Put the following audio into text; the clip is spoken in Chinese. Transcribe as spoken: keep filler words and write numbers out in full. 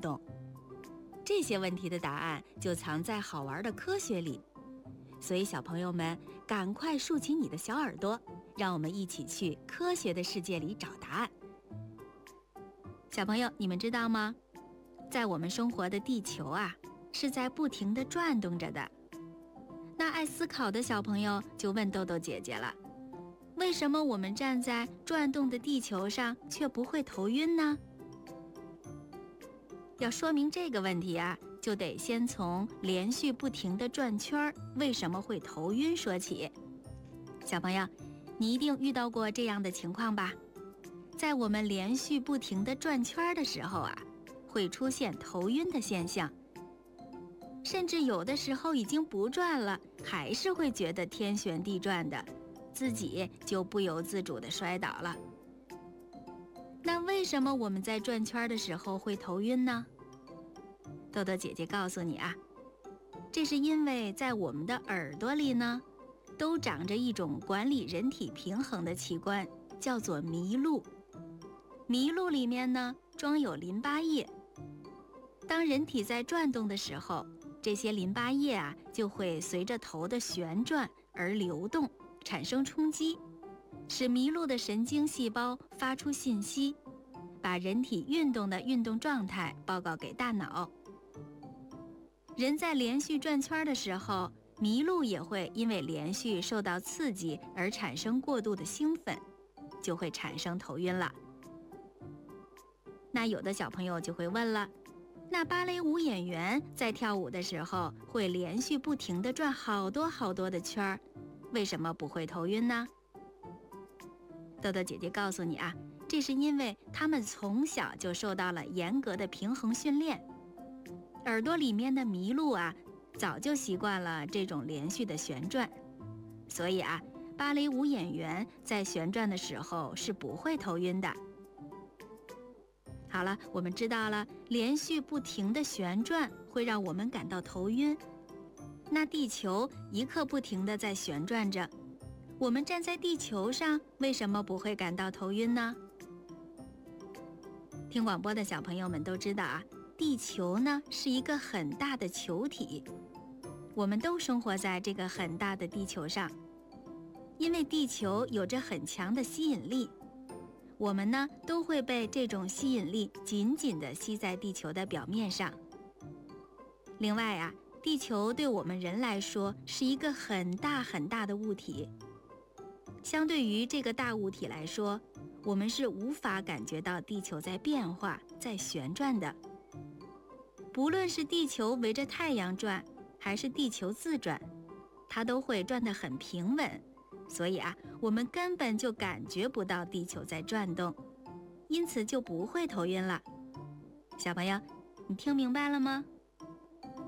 动？这些问题的答案就藏在好玩的科学里。所以小朋友们，赶快竖起你的小耳朵，让我们一起去科学的世界里找答案。小朋友，你们知道吗？在我们生活的地球啊，是在不停地转动着的。那爱思考的小朋友就问豆豆姐姐了，为什么我们站在转动的地球上却不会头晕呢？要说明这个问题啊，就得先从连续不停的转圈为什么会头晕说起。小朋友，你一定遇到过这样的情况吧？在我们连续不停的转圈的时候啊，会出现头晕的现象，甚至有的时候已经不转了，还是会觉得天旋地转的，自己就不由自主地摔倒了。那为什么我们在转圈的时候会头晕呢？豆豆姐姐告诉你啊，这是因为在我们的耳朵里呢，都长着一种管理人体平衡的器官，叫做麋鹿。麋鹿里面呢，装有淋巴液。当人体在转动的时候，这些淋巴液啊，就会随着头的旋转而流动，产生冲击，使麋鹿的神经细胞发出信息，把人体运动的运动状态报告给大脑。人在连续转圈的时候，麋鹿也会因为连续受到刺激而产生过度的兴奋，就会产生头晕了。那有的小朋友就会问了，那芭蕾舞演员在跳舞的时候会连续不停地转好多好多的圈儿，为什么不会头晕呢？豆豆姐姐告诉你啊，这是因为他们从小就受到了严格的平衡训练，耳朵里面的麋鹿啊，早就习惯了这种连续的旋转，所以啊，芭蕾舞演员在旋转的时候是不会头晕的。好了，我们知道了，连续不停的旋转会让我们感到头晕。那地球一刻不停地在旋转着，我们站在地球上为什么不会感到头晕呢？听广播的小朋友们都知道啊，地球呢是一个很大的球体，我们都生活在这个很大的地球上，因为地球有着很强的吸引力，我们呢都会被这种吸引力紧紧地吸在地球的表面上。另外啊，地球对我们人来说是一个很大很大的物体，相对于这个大物体来说，我们是无法感觉到地球在变化，在旋转的。不论是地球围着太阳转，还是地球自转，它都会转得很平稳，所以啊，我们根本就感觉不到地球在转动，因此就不会头晕了。小朋友，你听明白了吗？